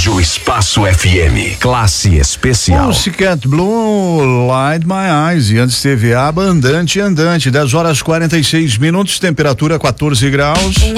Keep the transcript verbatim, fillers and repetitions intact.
Rádio Espaço F M. Classe especial. Pussycat Blue, Light My Eyes. E antes teve a Andante Andante. dez horas quarenta e seis minutos, temperatura quatorze graus.